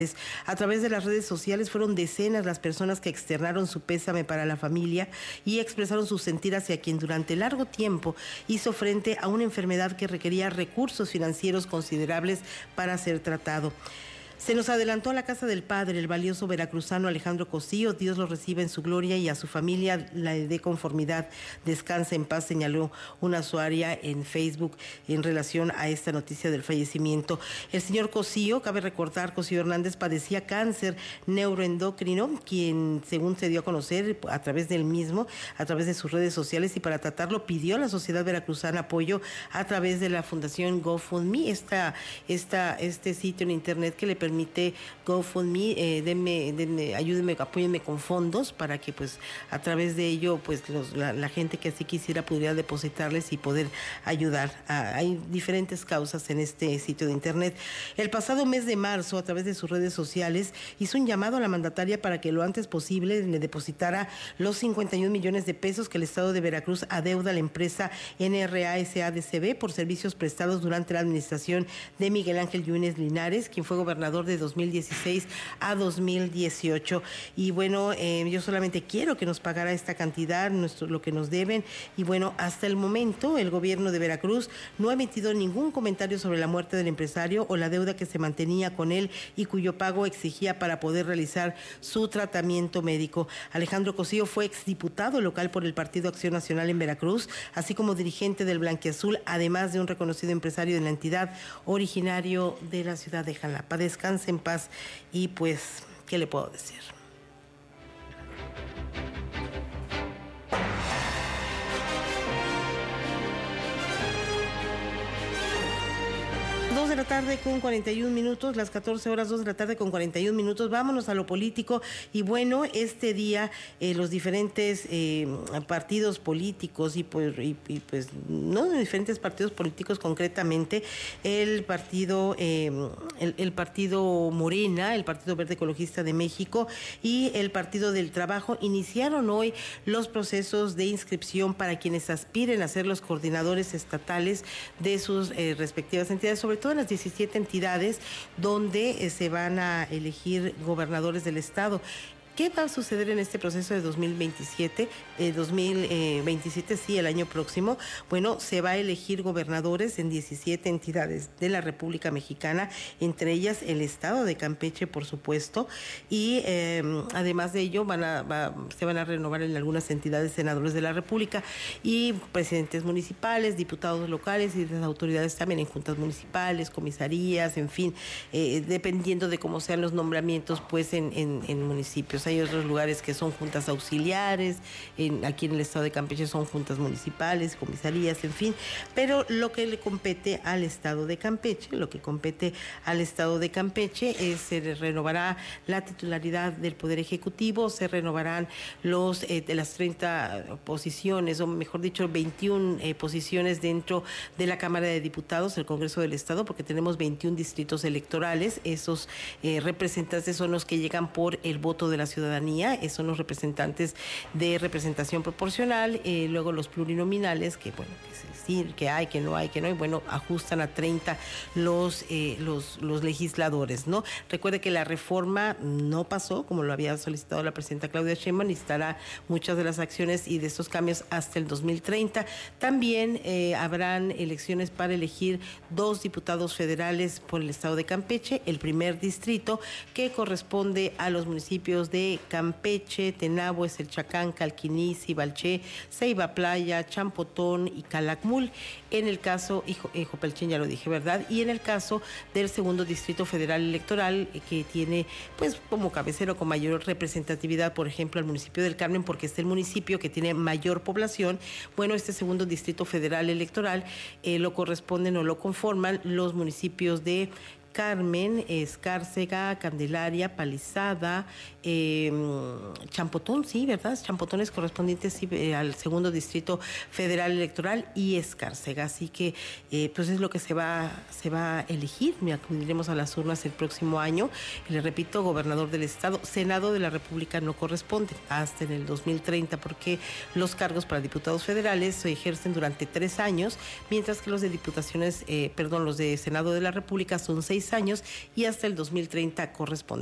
A través de las redes sociales fueron decenas las personas que externaron su pésame para la familia y expresaron su sentir hacia quien durante largo tiempo hizo frente a una enfermedad que requería recursos financieros considerables para ser tratado. Se nos adelantó a la casa del padre, el valioso veracruzano Alejandro Cosío. Dios lo reciba en su gloria y a su familia la dé conformidad. Descansa en paz, señaló una usuaria en Facebook en relación a esta noticia del fallecimiento. El señor Cosío, cabe recordar, Cosío Hernández padecía cáncer neuroendocrino, quien según se dio a conocer a través del mismo, a través de sus redes sociales, y para tratarlo pidió a la Sociedad Veracruzana apoyo a través de la Fundación GoFundMe, este sitio en internet que le permite GoFundMe, ayúdenme, apóyenme con fondos para que pues a través de ello pues la gente que así quisiera pudiera depositarles y poder ayudar. Hay diferentes causas en este sitio de internet. El pasado mes de marzo, a través de sus redes sociales, hizo un llamado a la mandataria para que lo antes posible le depositara los 51 millones de pesos que el Estado de Veracruz adeuda a la empresa NRA SADCB por servicios prestados durante la administración de Miguel Ángel Yunes Linares, quien fue gobernador de 2016 a 2018. Y bueno, yo solamente quiero que nos pagara esta cantidad, lo que nos deben. Y bueno, hasta el momento el gobierno de Veracruz no ha emitido ningún comentario sobre la muerte del empresario o la deuda que se mantenía con él y cuyo pago exigía para poder realizar su tratamiento médico. Alejandro Cosío fue exdiputado local por el Partido Acción Nacional en Veracruz, así como dirigente del Blanquiazul, además de un reconocido empresario de la entidad, originario de la ciudad de Jalapa. Descanse en paz y pues, ¿qué le puedo decir? 2 de la tarde con 41 minutos, las 14 horas, 2 de la tarde con 41 minutos. Vámonos a lo político. Y bueno, este día los diferentes partidos políticos y pues no diferentes partidos políticos, concretamente el partido Morena, el Partido Verde Ecologista de México y el Partido del Trabajo iniciaron hoy los procesos de inscripción para quienes aspiren a ser los coordinadores estatales de sus respectivas entidades, sobre todo en las 17 entidades donde se van a elegir gobernadores del estado. ¿Qué va a suceder en este proceso de 2027? 2027, sí, el año próximo. Bueno, se va a elegir gobernadores en 17 entidades de la República Mexicana, entre ellas el estado de Campeche, por supuesto, y además de ello se van a renovar en algunas entidades senadores de la República y presidentes municipales, diputados locales y las autoridades también en juntas municipales, comisarías, en fin, dependiendo de cómo sean los nombramientos pues en municipios. Hay otros lugares que son juntas auxiliares, aquí en el estado de Campeche son juntas municipales, comisarías, en fin, pero lo que le compete al estado de Campeche, es se renovará la titularidad del Poder Ejecutivo, se renovarán de las 30 posiciones, o mejor dicho, 21 posiciones dentro de la Cámara de Diputados, el Congreso del Estado, porque tenemos 21 distritos electorales. Esos representantes son los que llegan por el voto de la ciudadanía, son los representantes de representación proporcional, luego los plurinominales, que bueno, que hay, que no hay, bueno, ajustan a 30 los legisladores, ¿no? Recuerde que la reforma no pasó, como lo había solicitado la presidenta Claudia Sheinbaum, necesitará muchas de las acciones y de estos cambios hasta el 2030. También habrán elecciones para elegir 2 diputados federales por el estado de Campeche, el primer distrito, que corresponde a los municipios de Campeche, Tenabo, Eselchacán, Calquiní, Cibalché, Ceiba Playa, Champotón y Calakmul. En el caso, Jopelchen ya lo dije, ¿verdad? Y en el caso del segundo distrito federal electoral, que tiene pues como cabecero con mayor representatividad, por ejemplo, al municipio del Carmen, porque es el municipio que tiene mayor población. Bueno, este segundo distrito federal electoral lo corresponden o lo conforman los municipios de Carmen, Escárcega, Candelaria, Palizada, Champotón, sí, ¿verdad? Champotón es correspondiente sí, al segundo distrito federal electoral y Escárcega, así que pues es lo que se va a elegir. Acudiremos a las urnas el próximo año. Y le repito, gobernador del estado, Senado de la República no corresponde hasta en el 2030, porque los cargos para diputados federales se ejercen durante 3 años, mientras que los de diputaciones, los de Senado de la República son 6 6 años y hasta el 2030 correspondiente.